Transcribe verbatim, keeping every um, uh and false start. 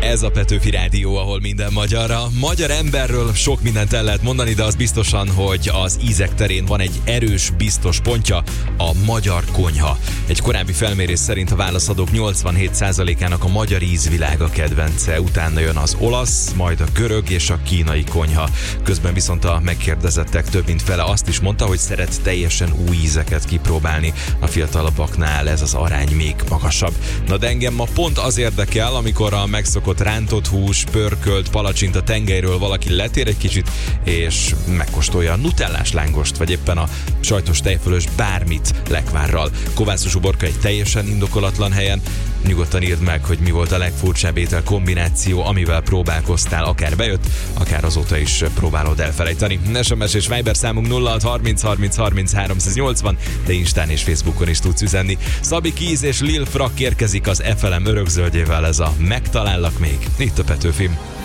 Ez a Petőfi Rádió, ahol minden magyar. A magyar emberről sok mindent el lehet mondani, de az biztosan, hogy az ízek terén van egy erős, biztos pontja, a magyar konyha. Egy korábbi felmérés szerint a válaszadók nyolcvanhét százalékának a magyar ízvilága kedvence, utána jön az olasz, majd a görög és a kínai konyha. Közben viszont a megkérdezettek több mint fele azt is mondta, hogy szeret teljesen új ízeket kipróbálni. A fiatalabbaknál ez az arány még magasabb. Na de engem ma pont az érdekel, amikor a megszokott rántott hús, pörkölt palacsinta tengelyről valaki letér egy kicsit, és megkóstolja a nutellás lángost, vagy éppen a sajtos tejfölös bármit lekvárral. Kovászos uborka egy teljesen indokolatlan helyen. Nyugodtan írd meg, hogy mi volt a legfurcsább étel kombináció, amivel próbálkoztál, akár bejött, akár azóta is próbálod elfelejteni. es em es és Viber számunk nulla hat harminc harminc harminc háromszáznyolcvan, de Instán és Facebookon is tudsz üzenni. Szabi Keys és Lil Frak érkezik az ef el em örökzöldjével, ez a Megtalállak még, itt a Petőfim.